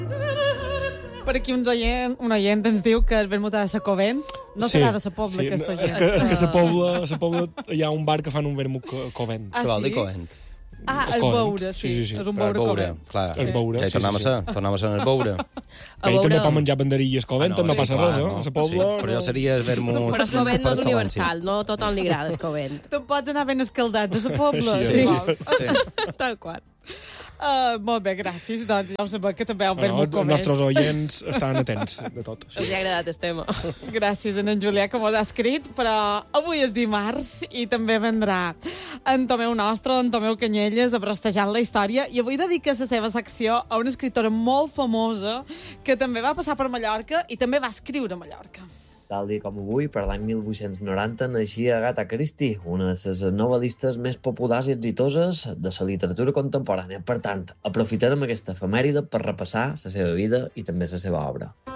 Per aquí un oient ens diu que el vermut ha de ser covent. No serà de sa Pobla, aquest oient. És que a sa Pobla hi ha un bar que fan un vermut covent. Ah, Què vol dir sí? covent? El beure, sí. És un beure covent. Clar. El beure, Ja hi tornem a ser el beure. Ell també pot menjar banderilles covent, no passa res, no? A sa Pobla... Però jo seria el vermut... Però el covent no és universal, no a tothom li agrada el covent. Tu pots anar ben escaldat de sa Pobla, Sí. si vols. Tal qual. Molt bé, gràcies. Doncs ja ho sabeu que també hi ha un vermut Els covent. nostres oients estan atents de tot. Els ha agradat el tema. Gràcies a en Julià, que mos ha escrit, però avui és dimarts i també vendrà en Tomeu Nostre, en Tomeu Canyelles, abrostejant la història, i avui dedica la seva secció a una escriptora molt famosa que també va passar per Mallorca i també va escriure a Mallorca. Tal dia com avui, per l'any 1890, naixia Agatha Christie, una de les novel·listes més populars i exitoses de la literatura contemporània. Per tant, aprofitarem aquesta efemèride per repassar la seva vida i també la seva obra.